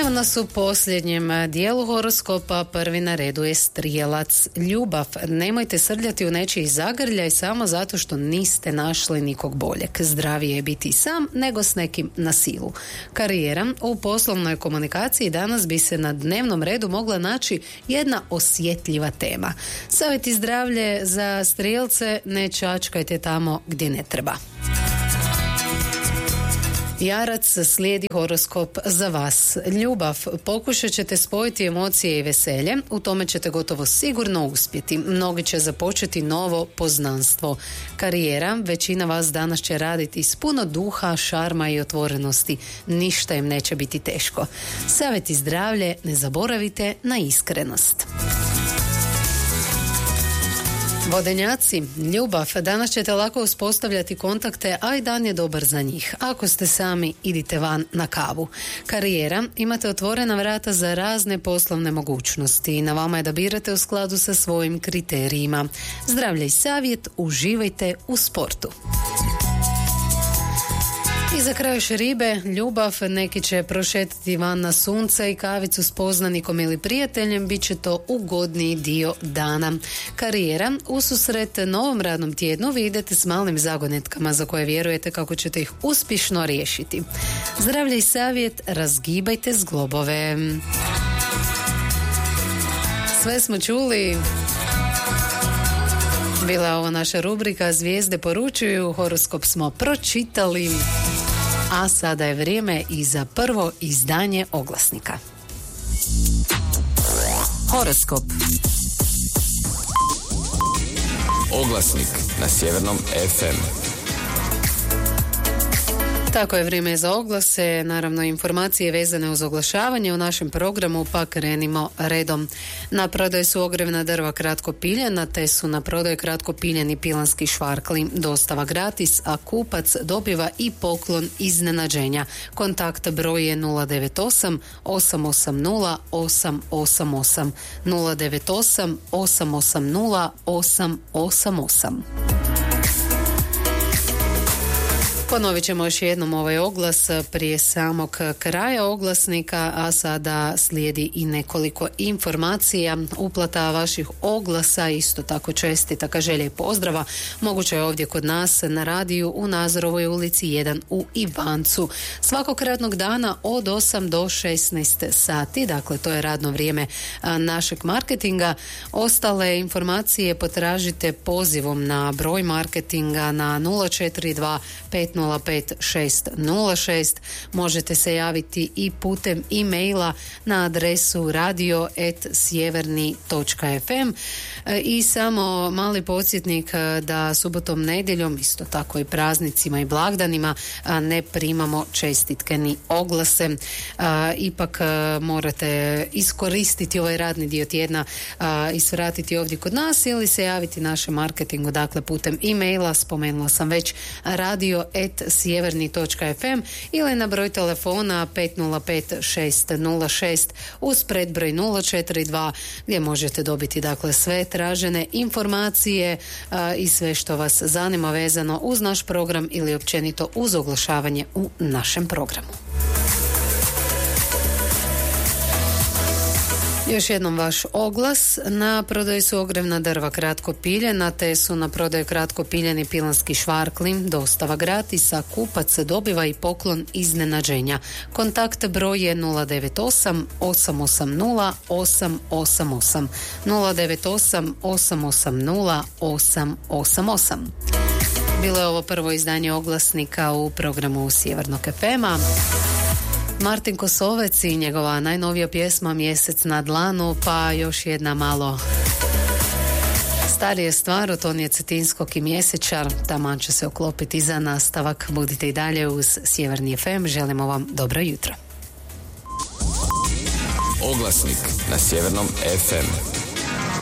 Evo nas u posljednjem dijelu horoskopa. Prvi na redu je Strijelac. Ljubav. Nemojte srljati u nečiji zagrljaj samo zato što niste našli nikog boljeg. Zdravije je biti sam nego s nekim na silu. Karijera. U poslovnoj komunikaciji danas bi se na dnevnom redu mogla naći jedna osjetljiva tema. Savjet i zdravlje za Strijelce: ne čačkajte tamo gdje ne treba. Jarac, slijedi horoskop za vas. Ljubav. Pokušat ćete spojiti emocije i veselje, u tome ćete gotovo sigurno uspjeti. Mnogi će započeti novo poznanstvo. Karijera. Većina vas danas će raditi s puno duha, šarma i otvorenosti. Ništa im neće biti teško. Savjet i zdravlje: ne zaboravite na iskrenost. Vodenjaci. Ljubav. Danas ćete lako uspostavljati kontakte, a i dan je dobar za njih. Ako ste sami, idite van na kavu. Karijera. Imate otvorena vrata za razne poslovne mogućnosti. Na vama je da birate u skladu sa svojim kriterijima. Zdravlje i savjet: uživajte u sportu. I za kraj još ribe. Ljubav. Neki će prošetiti van na sunce i kavicu s poznanikom ili prijateljem, bit će to ugodniji dio dana. Karijera. Ususret novom radnom tjednu vi idete s malim zagonetkama za koje vjerujete kako ćete ih uspješno riješiti. Zdravlje i savjet: razgibajte zglobove. Sve smo čuli. Bila je ovo naša rubrika Zvijezde poručuju, horoskop smo pročitali, a sada je vrijeme i za prvo izdanje oglasnika. Horoskop. Oglasnik na Sjevernom FM. Tako je, vrijeme za oglase, naravno informacije vezane uz oglašavanje u našem programu, pa krenimo redom. Na prodaju su ogrjevna drva kratko piljena, te su na prodaju kratko piljeni pilanski švarkli. Dostava gratis, a kupac dobiva i poklon iznenađenja. Kontakt broj je 098 880 888 098 880 888. Ponovit ćemo još jednom ovaj oglas prije samog kraja oglasnika, a sada slijedi i nekoliko informacija. Uplata vaših oglasa, isto tako čestitaka, želje i pozdrava, moguće je ovdje kod nas na radiju u Nazorovoj ulici 1 u Ivancu. Svakog radnog dana od 8 do 16 sati, dakle to je radno vrijeme našeg marketinga. Ostale informacije potražite pozivom na broj marketinga na 042 505-606. Možete se javiti i putem e-maila na adresu radio@sjeverni.fm. I samo mali podsjetnik da subotom, nedjeljom, isto tako i praznicima i blagdanima ne primamo čestitke ni oglase. Ipak morate iskoristiti ovaj radni dio tjedna i svratiti ovdje kod nas ili se javiti našem marketingu, dakle putem e-maila, spomenula sam već, radio@sjeverni.fm ili na broj telefona 505-606 uz predbroj 042 gdje možete dobiti dakle sve tražene informacije i sve što vas zanima vezano uz naš program ili općenito uz oglašavanje u našem programu. Još jednom vaš oglas. Na prodaju su ogrjevna drva kratko piljena, te su na prodaju kratko piljeni pilanski švarkli. Dostava gratis, a kupac dobiva i poklon iznenađenja. Kontakt broj je 098 880 888 098 880 888. Bilo je ovo prvo izdanje oglasnika u programu Sjevernog FM-a. Martin Kosovec i njegova najnovija pjesma Mjesec na dlanu, pa još jedna malo starija stvar od Tonije Cetinskog i Mjesečar. Taman će se uklopiti za nastavak. Budite i dalje uz Sjeverni FM. Želimo vam dobro jutro. Oglasnik na Sjevernom FM.